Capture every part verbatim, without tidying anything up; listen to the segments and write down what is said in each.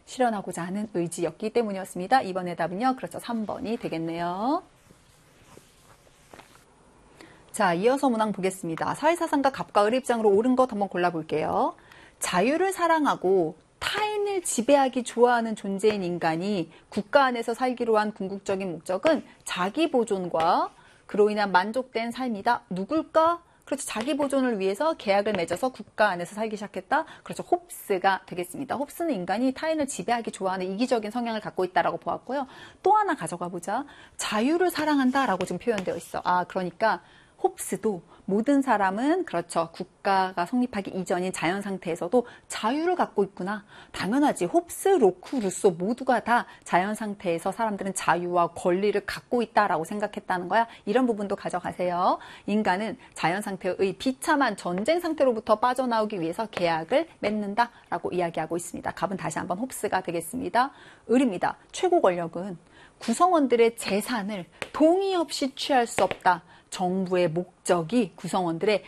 실현하고자 하는 의지였기 때문이었습니다. 이번의 답은요. 그렇죠. 삼 번이 되겠네요. 자, 이어서 문항 보겠습니다. 사회사상가 갑과 을의 입장으로 옳은 것 한번 골라볼게요. 자유를 사랑하고 타인을 지배하기 좋아하는 존재인 인간이 국가 안에서 살기로 한 궁극적인 목적은 자기 보존과 그로 인한 만족된 삶이다. 누굴까? 그렇죠. 자기 보존을 위해서 계약을 맺어서 국가 안에서 살기 시작했다. 그렇죠. 홉스가 되겠습니다. 홉스는 인간이 타인을 지배하기 좋아하는 이기적인 성향을 갖고 있다라고 보았고요. 또 하나 가져가 보자. 자유를 사랑한다라고 지금 표현되어 있어. 아, 그러니까 홉스도 모든 사람은 그렇죠. 국가가 성립하기 이전인 자연 상태에서도 자유를 갖고 있구나. 당연하지. 홉스, 로크, 루소 모두가 다 자연 상태에서 사람들은 자유와 권리를 갖고 있다라고 생각했다는 거야. 이런 부분도 가져가세요. 인간은 자연 상태의 비참한 전쟁 상태로부터 빠져나오기 위해서 계약을 맺는다라고 이야기하고 있습니다. 답은 다시 한번 홉스가 되겠습니다. 을입니다. 최고 권력은 구성원들의 재산을 동의 없이 취할 수 없다. 정부의 목적이 구성원들의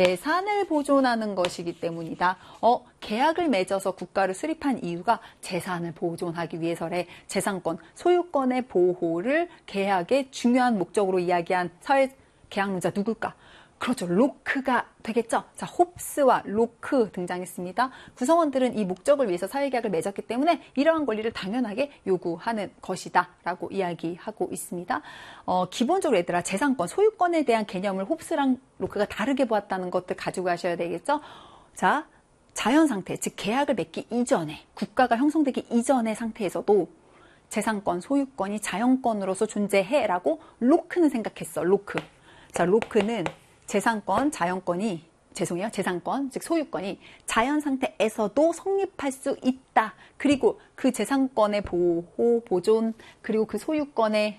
재산을 보존하는 것이기 때문이다. 어, 계약을 맺어서 국가를 수립한 이유가 재산을 보존하기 위해서래. 재산권, 소유권의 보호를 계약의 중요한 목적으로 이야기한 사회 계약론자 누굴까? 그렇죠. 로크가 되겠죠. 자, 홉스와 로크 등장했습니다. 구성원들은 이 목적을 위해서 사회계약을 맺었기 때문에 이러한 권리를 당연하게 요구하는 것이다 라고 이야기하고 있습니다. 어, 기본적으로 얘들아 재산권, 소유권에 대한 개념을 홉스랑 로크가 다르게 보았다는 것들 가지고 가셔야 되겠죠. 자, 자연상태, 즉 계약을 맺기 이전에, 국가가 형성되기 이전의 상태에서도 재산권, 소유권이 자연권으로서 존재해라고 로크는 생각했어. 로크. 자, 로크는 재산권, 자연권이, 죄송해요. 재산권, 즉 소유권이 자연 상태에서도 성립할 수 있다. 그리고 그 재산권의 보호, 보존, 그리고 그 소유권의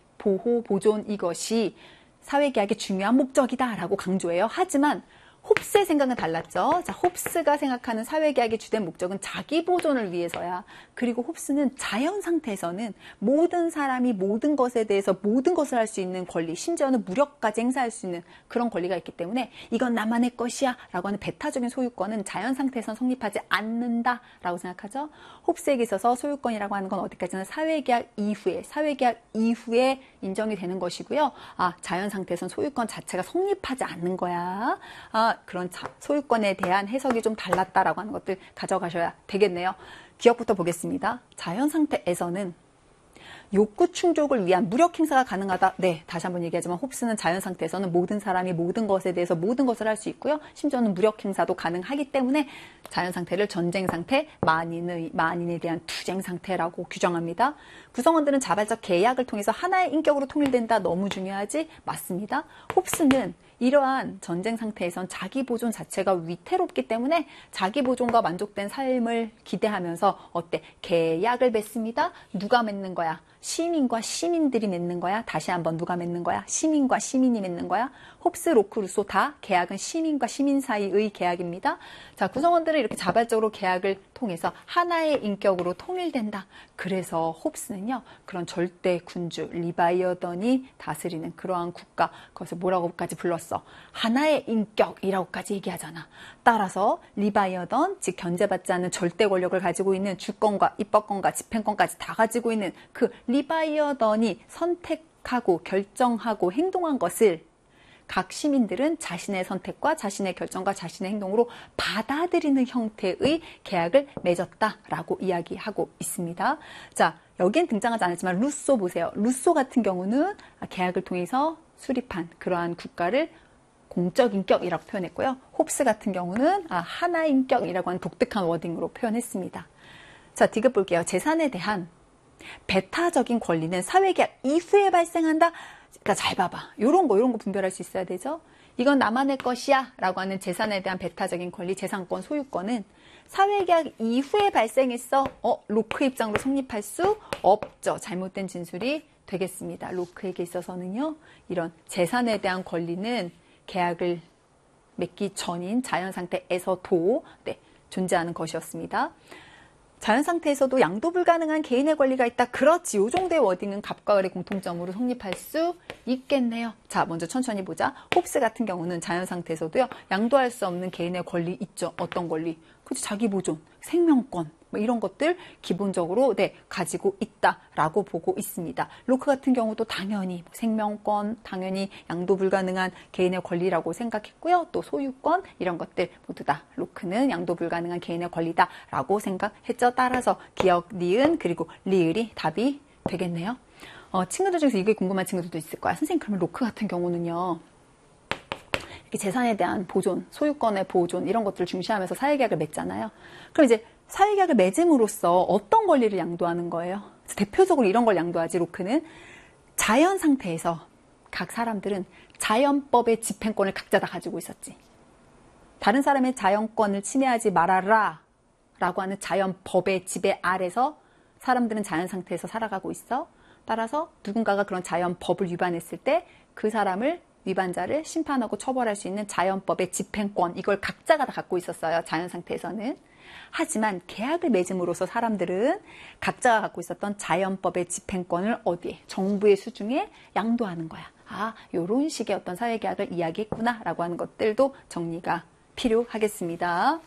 보호, 보존 이것이 사회계약의 중요한 목적이다라고 강조해요. 하지만 홉스의 생각은 달랐죠. 자, 홉스가 생각하는 사회계약의 주된 목적은 자기 보존을 위해서야. 그리고 홉스는 자연 상태에서는 모든 사람이 모든 것에 대해서 모든 것을 할 수 있는 권리, 심지어는 무력까지 행사할 수 있는 그런 권리가 있기 때문에 이건 나만의 것이야 라고 하는 배타적인 소유권은 자연 상태에서는 성립하지 않는다 라고 생각하죠. 홉스에게 있어서 소유권이라고 하는 건 어디까지나 사회계약 이후에, 사회계약 이후에 인정이 되는 것이고요. 아, 자연 상태에서는 소유권 자체가 성립하지 않는 거야. 아, 그런 소유권에 대한 해석이 좀 달랐다라고 하는 것들 가져가셔야 되겠네요. 기억부터 보겠습니다. 자연 상태에서는 욕구 충족을 위한 무력 행사가 가능하다. 네, 다시 한번 얘기하지만 홉스는 자연 상태에서는 모든 사람이 모든 것에 대해서 모든 것을 할 수 있고요. 심지어는 무력 행사도 가능하기 때문에 자연 상태를 전쟁 상태, 만인의, 만인에 대한 투쟁 상태라고 규정합니다. 구성원들은 자발적 계약을 통해서 하나의 인격으로 통일된다. 너무 중요하지? 맞습니다. 홉스는 이러한 전쟁 상태에선 자기 보존 자체가 위태롭기 때문에 자기 보존과 만족된 삶을 기대하면서 어때? 계약을 맺습니다. 누가 맺는 거야? 시민과 시민들이 맺는 거야? 다시 한번 누가 맺는 거야? 시민과 시민이 맺는 거야? 홉스, 로크, 루소 다 계약은 시민과 시민 사이의 계약입니다. 자, 구성원들은 이렇게 자발적으로 계약을 통해서 하나의 인격으로 통일된다. 그래서 홉스는요, 그런 절대 군주, 리바이어던이 다스리는 그러한 국가, 그것을 뭐라고까지 불렀어? 하나의 인격이라고까지 얘기하잖아. 따라서 리바이어던, 즉 견제받지 않는 절대 권력을 가지고 있는 주권과 입법권과 집행권까지 다 가지고 있는 그 리바이어던이 선택하고 결정하고 행동한 것을 각 시민들은 자신의 선택과 자신의 결정과 자신의 행동으로 받아들이는 형태의 계약을 맺었다라고 이야기하고 있습니다. 자, 여기엔 등장하지 않았지만 루소 보세요. 루소 같은 경우는 계약을 통해서 수립한 그러한 국가를 공적 인격이라고 표현했고요. 홉스 같은 경우는 아, 하나의 인격이라고 하는 독특한 워딩으로 표현했습니다. 자, 디귿 볼게요. 재산에 대한 배타적인 권리는 사회계약 이후에 발생한다. 그러니까 잘 봐봐. 요런 거, 요런 거 분별할 수 있어야 되죠. 이건 나만의 것이야 라고 하는 재산에 대한 배타적인 권리, 재산권, 소유권은 사회계약 이후에 발생했어. 어, 로크 입장으로 성립할 수 없죠. 잘못된 진술이 되겠습니다. 로크에게 있어서는요, 이런 재산에 대한 권리는 계약을 맺기 전인 자연 상태에서도 네, 존재하는 것이었습니다. 자연 상태에서도 양도 불가능한 개인의 권리가 있다. 그렇지. 이 정도의 워딩은 갑과 을의 공통점으로 성립할 수 있겠네요. 자, 먼저 천천히 보자. 홉스 같은 경우는 자연 상태에서도요, 양도할 수 없는 개인의 권리 있죠. 어떤 권리? 그렇지. 자기 보존, 생명권. 뭐 이런 것들 기본적으로 네, 가지고 있다라고 보고 있습니다. 로크 같은 경우도 당연히 생명권, 당연히 양도 불가능한 개인의 권리라고 생각했고요. 또 소유권 이런 것들 모두 다 로크는 양도 불가능한 개인의 권리다라고 생각했죠. 따라서 기역, 니은 그리고 리을이 답이 되겠네요. 어, 친구들 중에서 이게 궁금한 친구들도 있을 거야. 선생님 그러면 로크 같은 경우는요. 재산에 대한 보존, 소유권의 보존 이런 것들을 중시하면서 사회계약을 맺잖아요. 그럼 이제 사회계약을 맺음으로써 어떤 권리를 양도하는 거예요? 대표적으로 이런 걸 양도하지 로크는 자연 상태에서 각 사람들은 자연법의 집행권을 각자 다 가지고 있었지. 다른 사람의 자연권을 침해하지 말아라 라고 하는 자연법의 지배 아래서 사람들은 자연 상태에서 살아가고 있어. 따라서 누군가가 그런 자연법을 위반했을 때 그 사람을 위반자를 심판하고 처벌할 수 있는 자연법의 집행권 이걸 각자가 다 갖고 있었어요. 자연 상태에서는. 하지만 계약을 맺음으로써 사람들은 각자가 갖고 있었던 자연법의 집행권을 어디에? 정부의 수중에 양도하는 거야. 아, 요런 식의 어떤 사회계약을 이야기했구나 라고 하는 것들도 정리가 필요하겠습니다.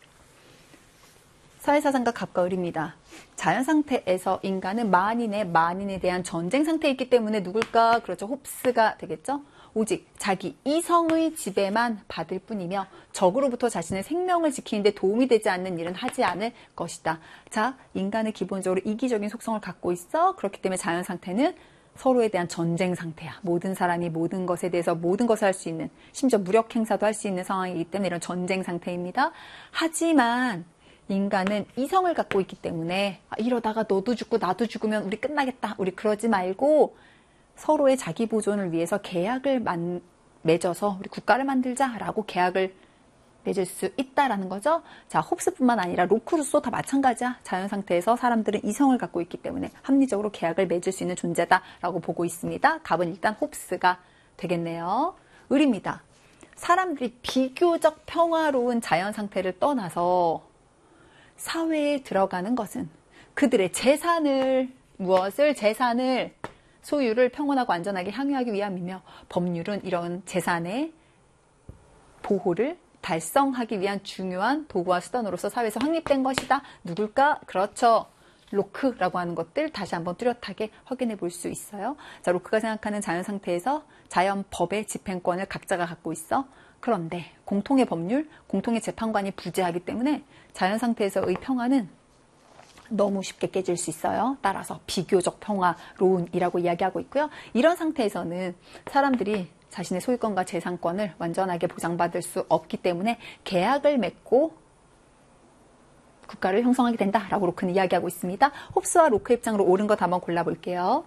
사회사상과 갑과 을입니다. 자연 상태에서 인간은 만인의 만인에 대한 전쟁 상태에 있기 때문에 누굴까? 그렇죠. 홉스가 되겠죠. 오직 자기 이성의 지배만 받을 뿐이며 적으로부터 자신의 생명을 지키는 데 도움이 되지 않는 일은 하지 않을 것이다. 자, 인간은 기본적으로 이기적인 속성을 갖고 있어. 그렇기 때문에 자연 상태는 서로에 대한 전쟁 상태야. 모든 사람이 모든 것에 대해서 모든 것을 할 수 있는, 심지어 무력 행사도 할 수 있는 상황이기 때문에 이런 전쟁 상태입니다. 하지만 인간은 이성을 갖고 있기 때문에 아, 이러다가 너도 죽고 나도 죽으면 우리 끝나겠다. 우리 그러지 말고 서로의 자기 보존을 위해서 계약을 만, 맺어서 우리 국가를 만들자라고 계약을 맺을 수 있다라는 거죠. 자, 홉스뿐만 아니라 로크, 루소 다 마찬가지야. 자연 상태에서 사람들은 이성을 갖고 있기 때문에 합리적으로 계약을 맺을 수 있는 존재다라고 보고 있습니다. 답은 일단 홉스가 되겠네요. 을입니다. 사람들이 비교적 평화로운 자연 상태를 떠나서 사회에 들어가는 것은 그들의 재산을 무엇을 재산을 소유를 평온하고 안전하게 향유하기 위함이며 법률은 이런 재산의 보호를 달성하기 위한 중요한 도구와 수단으로서 사회에서 확립된 것이다. 누굴까? 그렇죠. 로크라고 하는 것들 다시 한번 뚜렷하게 확인해 볼 수 있어요. 자, 로크가 생각하는 자연 상태에서 자연법의 집행권을 각자가 갖고 있어. 그런데 공통의 법률, 공통의 재판관이 부재하기 때문에 자연 상태에서의 평화는 너무 쉽게 깨질 수 있어요. 따라서 비교적 평화로운이라고 이야기하고 있고요. 이런 상태에서는 사람들이 자신의 소유권과 재산권을 완전하게 보장받을 수 없기 때문에 계약을 맺고 국가를 형성하게 된다라고 로크는 이야기하고 있습니다. 홉스와 로크의 입장으로 옳은 것 한번 골라볼게요.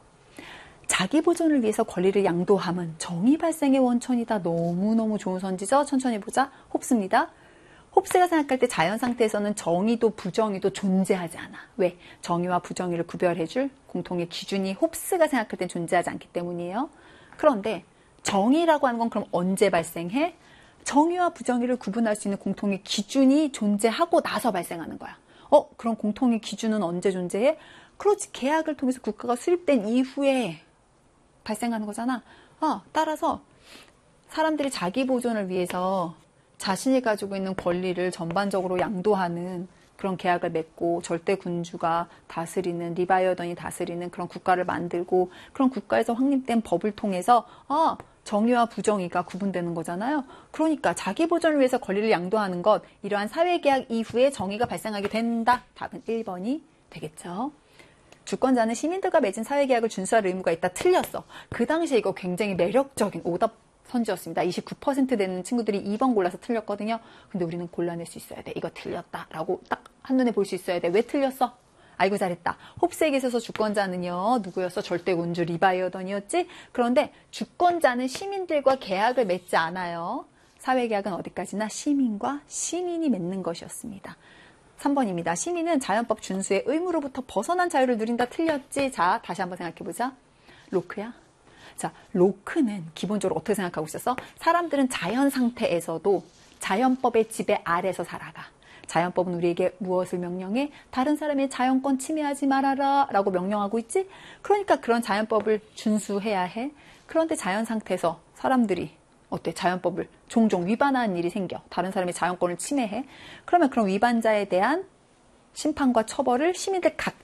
자기 보존을 위해서 권리를 양도함은 정의 발생의 원천이다. 너무너무 좋은 선지죠. 천천히 보자. 홉스입니다. 홉스가 생각할 때 자연 상태에서는 정의도 부정의도 존재하지 않아. 왜? 정의와 부정의를 구별해줄 공통의 기준이 홉스가 생각할 땐 존재하지 않기 때문이에요. 그런데 정의라고 하는 건 그럼 언제 발생해? 정의와 부정의를 구분할 수 있는 공통의 기준이 존재하고 나서 발생하는 거야. 어? 그럼 공통의 기준은 언제 존재해? 그렇지. 계약을 통해서 국가가 수립된 이후에 발생하는 거잖아. 어, 따라서 사람들이 자기 보존을 위해서 자신이 가지고 있는 권리를 전반적으로 양도하는 그런 계약을 맺고 절대 군주가 다스리는 리바이어던이 다스리는 그런 국가를 만들고 그런 국가에서 확립된 법을 통해서 아, 정의와 부정의가 구분되는 거잖아요. 그러니까 자기 보존을 위해서 권리를 양도하는 것 이러한 사회계약 이후에 정의가 발생하게 된다. 답은 일 번이 되겠죠. 주권자는 시민들과 맺은 사회계약을 준수할 의무가 있다. 틀렸어. 그 당시에 이거 굉장히 매력적인 오답 선지였습니다. 이십구 퍼센트 되는 친구들이 이 번 골라서 틀렸거든요. 근데 우리는 골라낼 수 있어야 돼. 이거 틀렸다라고 딱 한눈에 볼 수 있어야 돼. 왜 틀렸어? 아이고 잘했다. 홉스에게 있어서 주권자는요. 누구였어? 절대군주 리바이어던이었지? 그런데 주권자는 시민들과 계약을 맺지 않아요. 사회계약은 어디까지나 시민과 시민이 맺는 것이었습니다. 삼 번입니다. 시민은 자연법 준수의 의무로부터 벗어난 자유를 누린다. 틀렸지? 자, 다시 한번 생각해보자. 로크야. 자, 로크는 기본적으로 어떻게 생각하고 있었어? 사람들은 자연 상태에서도 자연법의 지배 아래서 살아가. 자연법은 우리에게 무엇을 명령해? 다른 사람의 자연권 침해하지 말아라 라고 명령하고 있지? 그러니까 그런 자연법을 준수해야 해. 그런데 자연 상태에서 사람들이 어때? 자연법을 종종 위반하는 일이 생겨. 다른 사람의 자연권을 침해해. 그러면 그런 위반자에 대한 심판과 처벌을 시민들 각